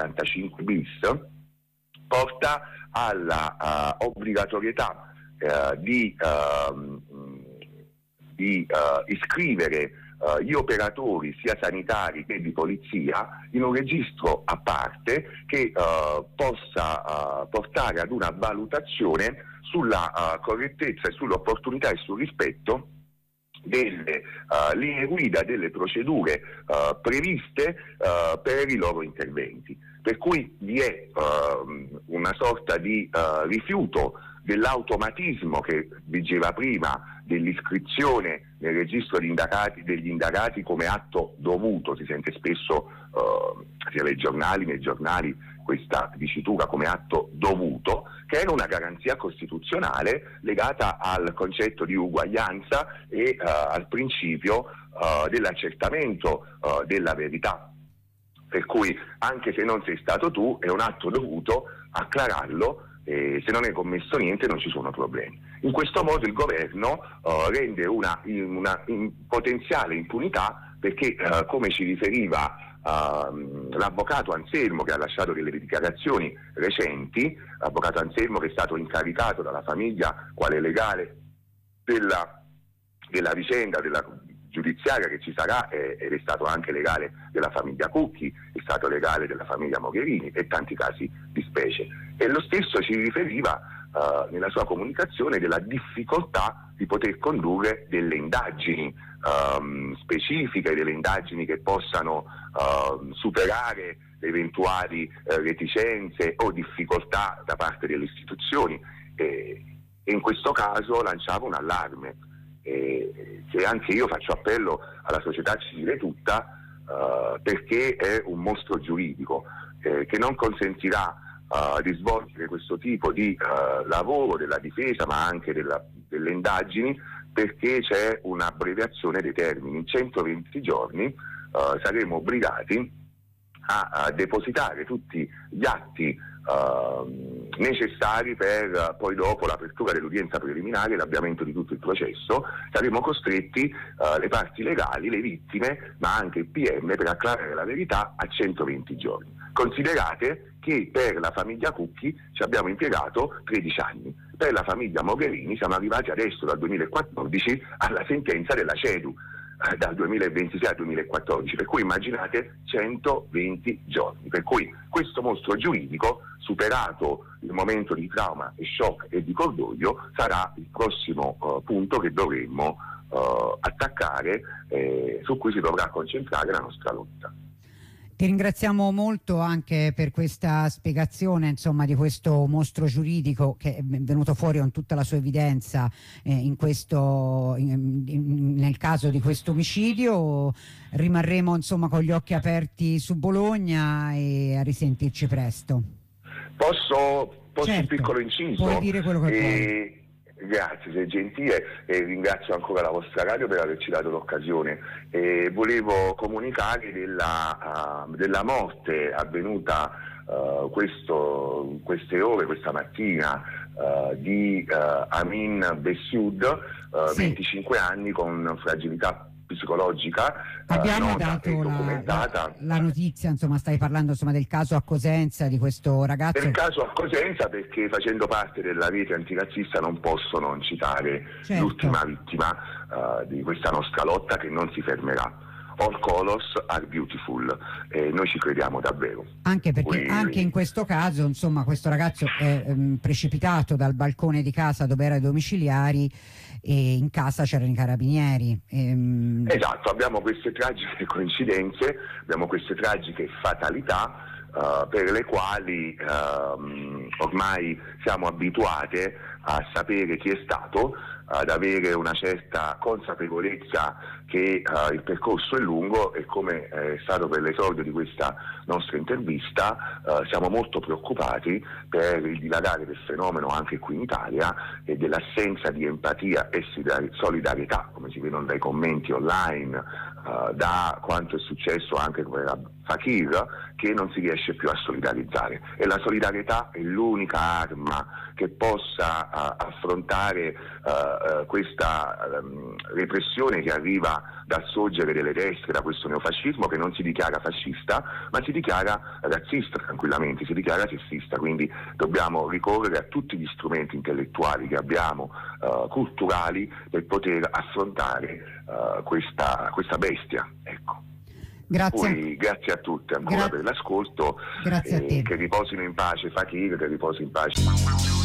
45 bis porta alla obbligatorietà di iscrivere gli operatori sia sanitari che di polizia in un registro a parte che possa portare ad una valutazione sulla correttezza e sull'opportunità e sul rispetto delle linee guida, delle procedure previste per i loro interventi. Per cui vi è una sorta di rifiuto dell'automatismo che vigeva prima dell'iscrizione nel registro degli indagati come atto dovuto. Si sente spesso sia nei giornali questa dicitura come atto dovuto, che era una garanzia costituzionale legata al concetto di uguaglianza e al principio dell'accertamento della verità. Per cui anche se non sei stato tu, è un atto dovuto acclararlo, e se non è commesso niente non ci sono problemi. In questo modo il governo rende una potenziale impunità, perché come ci riferiva l'avvocato Anselmo, che ha lasciato delle dichiarazioni recenti, l'avvocato Anselmo che è stato incaricato dalla famiglia quale legale della vicenda della giudiziaria che ci sarà, ed è stato anche legale della famiglia Cucchi, è stato legale della famiglia Mogherini e tanti casi di specie. E lo stesso ci riferiva nella sua comunicazione della difficoltà di poter condurre delle indagini specifiche, delle indagini che possano superare eventuali reticenze o difficoltà da parte delle istituzioni, e in questo caso lanciava un allarme. Che anche io faccio appello alla società civile tutta, perché è un mostro giuridico che non consentirà di svolgere questo tipo di lavoro della difesa, ma anche delle indagini, perché c'è un'abbreviazione dei termini. In 120 giorni saremo obbligati a depositare tutti gli atti necessari per poi dopo l'apertura dell'udienza preliminare e l'avviamento di tutto il processo. Saremo costretti, le parti legali, le vittime, ma anche il PM, per acclarare la verità a 120 giorni. Considerate che per la famiglia Cucchi ci abbiamo impiegato 13 anni, per la famiglia Mogherini siamo arrivati adesso dal 2014 alla sentenza della CEDU, dal 2026 al 2014, per cui immaginate 120 giorni. Per cui questo mostro giuridico, superato il momento di trauma e shock e di cordoglio, sarà il prossimo punto che dovremmo attaccare, su cui si dovrà concentrare la nostra lotta. Ti ringraziamo molto anche per questa spiegazione, insomma, di questo mostro giuridico che è venuto fuori con tutta la sua evidenza nel caso di questo omicidio. Rimarremo, insomma, con gli occhi aperti su Bologna e a risentirci presto. Posso certo, un piccolo inciso? Puoi dire quello che vuoi. Grazie, sei gentile, e ringrazio ancora la vostra radio per averci dato l'occasione. Volevo comunicare della morte avvenuta queste ore, questa mattina, di Amin Bessoud, sì. 25 anni, con fragilità psicologica. Abbiamo dato la notizia, insomma, stai parlando, insomma, del caso a Cosenza di questo ragazzo. Del caso a Cosenza, perché facendo parte della rete antirazzista non posso non citare l'ultima vittima di questa nostra lotta, che non si fermerà. All colors are beautiful, noi ci crediamo davvero. Anche perché anche in questo caso, insomma, questo ragazzo è precipitato dal balcone di casa dove era ai domiciliari, e in casa c'erano i carabinieri. Esatto, abbiamo queste tragiche coincidenze, abbiamo queste tragiche fatalità per le quali ormai siamo abituate a sapere chi è stato, ad avere una certa consapevolezza che il percorso è lungo, e come è stato per l'esordio di questa nostra intervista, siamo molto preoccupati per il dilagare del fenomeno anche qui in Italia, e dell'assenza di empatia e solidarietà, come si vedono dai commenti online, da quanto è successo anche per Fakir, che non si riesce più a solidarizzare. E la solidarietà è l'unica arma che possa affrontare questa repressione che arriva dal sorgere delle destre, da questo neofascismo che non si dichiara fascista ma si dichiara razzista tranquillamente, si dichiara sessista, quindi dobbiamo ricorrere a tutti gli strumenti intellettuali che abbiamo, culturali, per poter affrontare questa bestia, ecco. Grazie. Poi, grazie a tutti ancora per l'ascolto, grazie a te. che riposino in pace Fakir, che riposi in pace.